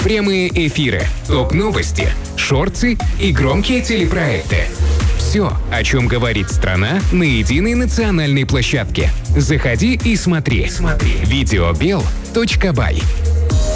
прямые эфиры, топ-новости, шорты и громкие телепроекты. Все, о чем говорит страна на единой национальной площадке. Заходи и смотри. Видеобел.бай.